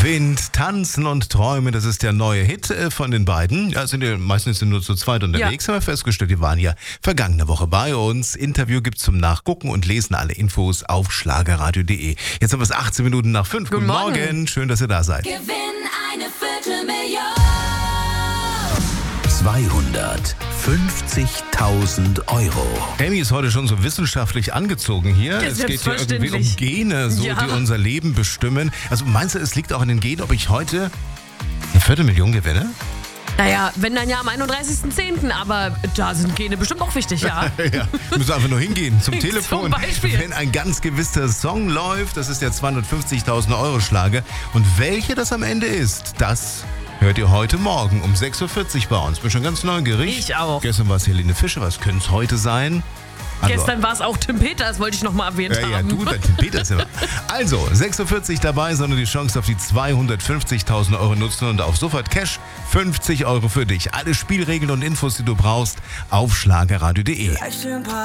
Wind, Tanzen und Träumen, das ist der neue Hit von den beiden. Ja, meistens sind nur zu zweit unterwegs, haben wir festgestellt, die waren ja vergangene Woche bei uns. Interview gibt's zum Nachgucken und lesen alle Infos auf schlagerradio.de. Jetzt haben wir es 18 Minuten nach 5. Guten Morgen, schön, dass ihr da seid. Gewinn eine Viertelmillion. 250.000 Euro. Amy ist heute schon so wissenschaftlich angezogen hier. Ja, es geht hier irgendwie um Gene, die unser Leben bestimmen. Also meinst du, es liegt auch an den Genen, ob ich heute eine Viertelmillion gewinne? Naja, wenn dann ja am 31.10., aber da sind Gene bestimmt auch wichtig, ja. Ja, müssen einfach nur hingehen zum Telefon. Zum Beispiel. Wenn ein ganz gewisser Song läuft, das ist der 250.000 Euro Schlager. Und welche das am Ende ist, das hört ihr heute Morgen um 6.40 Uhr bei uns. Bin schon ganz neugierig. Ich auch. Gestern war es Helene Fischer, was könnte es heute sein? Also, Gestern war es auch Tim Peters, wollte ich noch mal erwähnt haben. Ja, du, Tim Peters immer. Also, 6.40 Uhr dabei, sondern die Chance auf die 250.000 Euro nutzen und auf sofort Cash 50 Euro für dich. Alle Spielregeln und Infos, die du brauchst, auf schlagerradio.de.